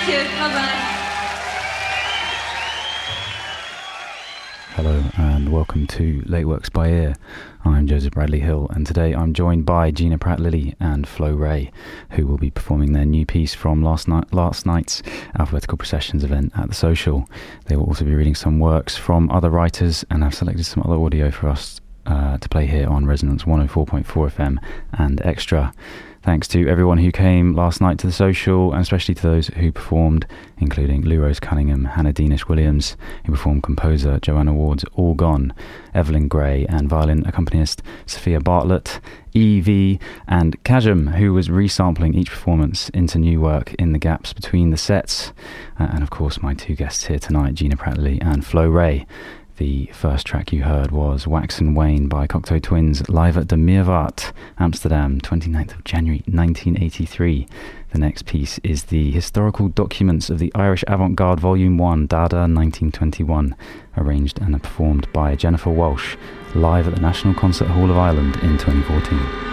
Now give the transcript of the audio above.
you. Bye-bye. Hello and welcome to Late Works by Ear. I'm Joseph Bradley Hill, and today I'm joined by Gina Pratt-Lilly and Flo Ray, who will be performing their new piece from last night's Alphabetical Processions event at The Social. They will also be reading some works from other writers and have selected some other audio for us to play here on Resonance 104.4 FM and Extra. Thanks to everyone who came last night to The Social, and especially to those who performed, including Lou Rose Cunningham, Hannah Deanish-Williams, who performed composer Joanna Ward's All Gone, Evelyn Gray, and violin accompanist Sophia Bartlett, Evie, and Kajum, who was resampling each performance into new work in the gaps between the sets. And of course my two guests here tonight, Gina Pratt-Lilly and Flo Ray. The first track you heard was Wax and Wane by Cocteau Twins, live at De Meerwaard, Amsterdam, 29th of January 1983. The next piece is the Historical Documents of the Irish Avant-Garde Volume 1, Dada 1921, arranged and performed by Jennifer Walsh, live at the National Concert Hall of Ireland in 2014.